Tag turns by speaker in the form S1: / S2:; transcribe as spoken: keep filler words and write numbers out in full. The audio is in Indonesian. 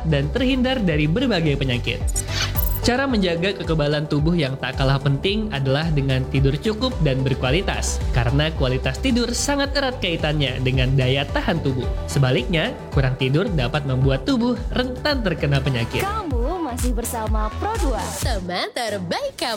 S1: dan terhindar dari berbagai penyakit. Cara menjaga kekebalan tubuh yang tak kalah penting adalah dengan tidur cukup dan berkualitas, karena kualitas tidur sangat erat kaitannya dengan daya tahan tubuh. Sebaliknya, kurang tidur dapat membuat tubuh rentan terkena penyakit.
S2: Kamu masih bersama Pro dua,
S3: Teman terbaik kamu.